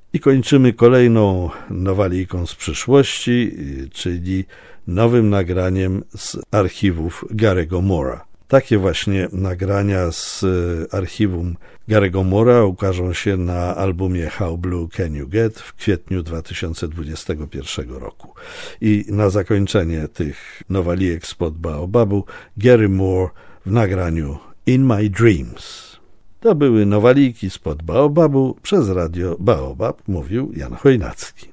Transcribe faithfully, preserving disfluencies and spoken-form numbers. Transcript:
I kończymy kolejną nowaliką z przyszłości, czyli nowym nagraniem z archiwów Gary'ego Moore'a. Takie właśnie nagrania z archiwum Gary'ego Moore'a ukażą się na albumie How Blue Can You Get w kwietniu dwa tysiące dwudziestego pierwszego roku. I na zakończenie tych nowalijek spod Baobabu Gary Moore w nagraniu In My Dreams. To były nowaliki spod Baobabu, przez radio Baobab mówił Jan Chojnacki.